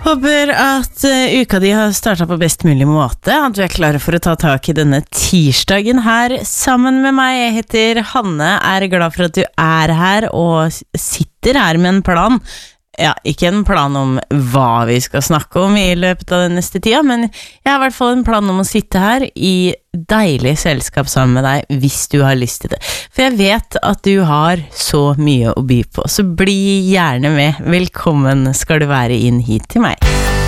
Håper at uka di har startet på best mulig måte, at du klare for å ta tak I denne tirsdagen her sammen med meg. Jeg heter Hanne, glad for at du her og sitter her med en plan. Ja, ikke en plan om hva vi skal snakke om I løpet av den neste tida, men jeg har I hvert fall en plan om å sitte her I deilig selskap sammen med deg hvis du har lyst til det. For jeg vet at du har så mye å by på, så bli gjerne med. Velkommen skal du være inn hit til meg.